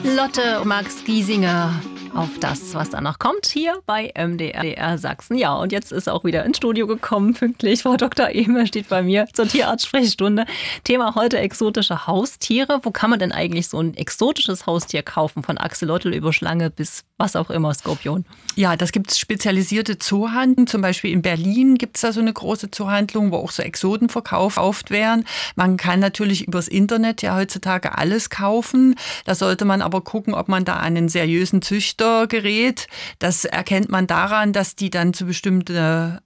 Lotte und Max Giesinger auf das, was danach kommt, hier bei MDR Sachsen. Ja, und jetzt ist auch wieder ins Studio gekommen, pünktlich. Frau Dr. Ehme steht bei mir zur Tierarzt-Sprechstunde. Thema heute exotische Haustiere. Wo kann man denn eigentlich so ein exotisches Haustier kaufen? Von Axolotl über Schlange bis was auch immer, Skorpion. Ja, das gibt es spezialisierte Zoohandlungen. Zum Beispiel in Berlin gibt es da so eine große Zoohandlung, wo auch so Exoten verkauft werden. Man kann natürlich übers Internet ja heutzutage alles kaufen. Da sollte man aber gucken, ob man da an einen seriösen Züchter gerät. Das erkennt man daran, dass die dann zu bestimmte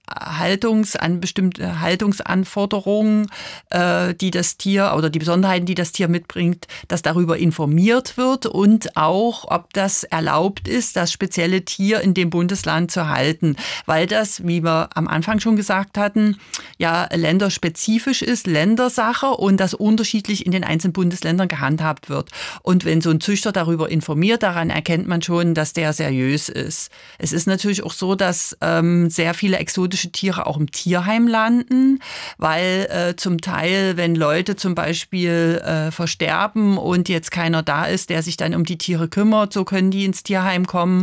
Haltungsanforderungen, die das Tier oder die Besonderheiten, die das Tier mitbringt, dass darüber informiert wird und auch, ob das erlaubt ist, das spezielle Tier in dem Bundesland zu halten, weil das, wie wir am Anfang schon gesagt hatten, ja länderspezifisch ist, Ländersache und das unterschiedlich in den einzelnen Bundesländern gehandhabt wird. Und wenn so ein Züchter darüber informiert, daran erkennt man schon, dass der seriös ist. Es ist natürlich auch so, dass sehr viele exotische Tiere auch im Tierheim landen, weil zum Teil, wenn Leute zum Beispiel versterben und jetzt keiner da ist, der sich dann um die Tiere kümmert, so können die ins Tierheim kommen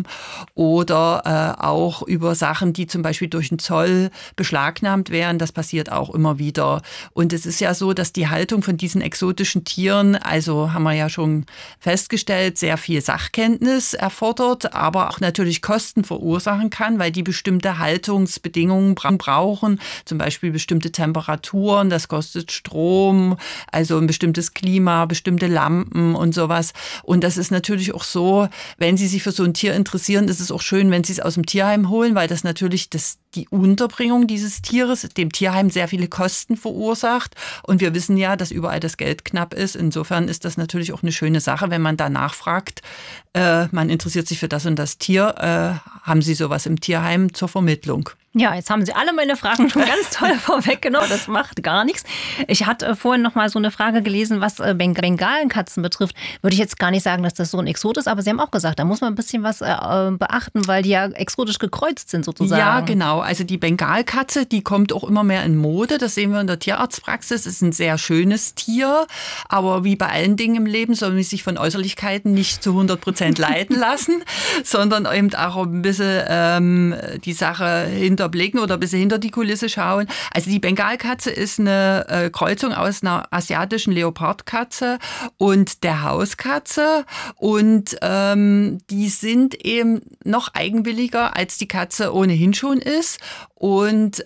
oder auch über Sachen, die zum Beispiel durch den Zoll beschlagnahmt werden. Das passiert auch immer wieder. Und es ist ja so, dass die Haltung von diesen exotischen Tieren, also haben wir ja schon festgestellt, sehr viel Sachkenntnis erfordert, aber auch natürlich Kosten verursachen kann, weil die bestimmte Haltungsbedingungen brauchen, zum Beispiel bestimmte Temperaturen, das kostet Strom, also ein bestimmtes Klima, bestimmte Lampen und sowas. Und das ist natürlich auch so, wenn Sie sich für so ein Tier interessieren, ist es auch schön, wenn Sie es aus dem Tierheim holen, weil das natürlich die Unterbringung dieses Tieres dem Tierheim sehr viele Kosten verursacht. Und wir wissen ja, dass überall das Geld knapp ist. Insofern ist das natürlich auch eine schöne Sache, wenn man da nachfragt, man interessiert sich für das und das Tier, haben Sie sowas im Tierheim zur Vermittlung? Ja, jetzt haben Sie alle meine Fragen schon ganz toll vorweggenommen. Das macht gar nichts. Ich hatte vorhin noch mal so eine Frage gelesen, was Bengalenkatzen betrifft. Würde ich jetzt gar nicht sagen, dass das so ein Exot ist, aber Sie haben auch gesagt, da muss man ein bisschen was beachten, weil die ja exotisch gekreuzt sind sozusagen. Ja, genau. Also die Bengalkatze, die kommt auch immer mehr in Mode. Das sehen wir in der Tierarztpraxis. Das ist ein sehr schönes Tier, aber wie bei allen Dingen im Leben soll man sich von Äußerlichkeiten nicht zu 100% leiten lassen, sondern eben auch ein bisschen die Sache hinterblicken oder ein bisschen hinter die Kulisse schauen. Also die Bengalkatze ist eine Kreuzung aus einer asiatischen Leopardkatze und der Hauskatze und die sind eben noch eigenwilliger, als die Katze ohnehin schon ist und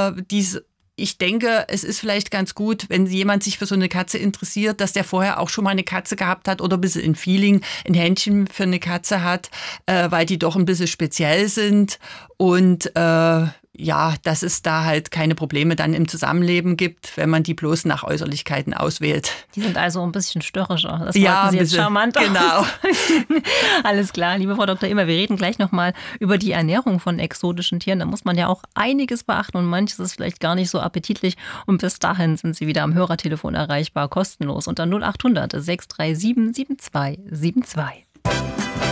ich denke, es ist vielleicht ganz gut, wenn jemand sich für so eine Katze interessiert, dass der vorher auch schon mal eine Katze gehabt hat oder ein bisschen ein Feeling, ein Händchen für eine Katze hat, weil die doch ein bisschen speziell sind und ja, dass es da halt keine Probleme dann im Zusammenleben gibt, wenn man die bloß nach Äußerlichkeiten auswählt. Die sind also ein bisschen störrischer. Das ja, Sie jetzt charmant genau. Aus. Alles klar, liebe Frau Dr. Ehme, wir reden gleich nochmal über die Ernährung von exotischen Tieren. Da muss man ja auch einiges beachten und manches ist vielleicht gar nicht so appetitlich. Und bis dahin sind Sie wieder am Hörertelefon erreichbar, kostenlos unter 0800 637 7272.